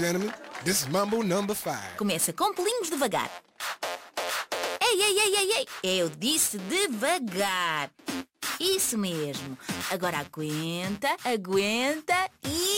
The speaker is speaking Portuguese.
gentlemen, this is Mambo number 5. Começa com pulinhos devagar. Ei, ei, ei, ei, ei. Eu disse devagar. Isso mesmo. Agora aguenta, aguenta e...